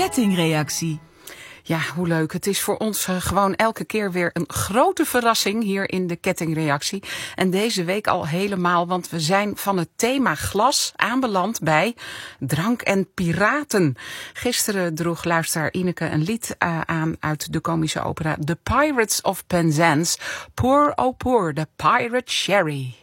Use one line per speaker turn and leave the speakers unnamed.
kettingreactie.
Ja, hoe leuk. Het is voor ons gewoon elke keer weer een grote verrassing hier in de kettingreactie. En deze week al helemaal, want we zijn van het thema glas aanbeland bij drank en piraten. Gisteren droeg luisteraar Ineke een lied aan uit de komische opera The Pirates of Penzance. Pour, oh pour, the pirate sherry.